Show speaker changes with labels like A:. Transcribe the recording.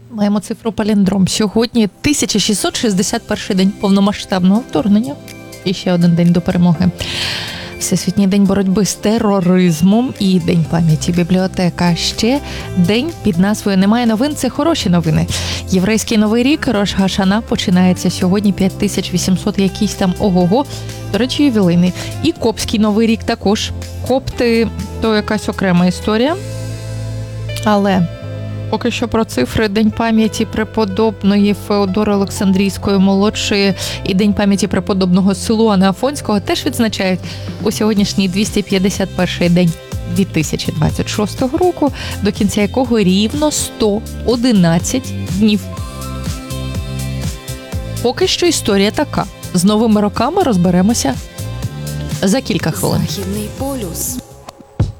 A: Маємо цифру паліндром. Сьогодні 1661 день повномасштабного вторгнення. І ще один день до перемоги. Всесвітній день боротьби з тероризмом і День пам'яті бібліотека. Ще день під назвою «Немає новин» – це хороші новини. Єврейський новий рік Рош Гашана починається сьогодні 5800 якийсь там ого-го. До речі, ювілейний. І Коптський новий рік також. Копти – то якась окрема історія. Але поки що про цифри. День пам'яті преподобної Феодори Олександрійської молодшої і День пам'яті преподобного Силуана Афонського теж відзначають у сьогоднішній 251-й день 2026 року, до кінця якого рівно 111 днів. Поки що історія така. З новими роками розберемося за кілька хвилин.
B: Західний полюс.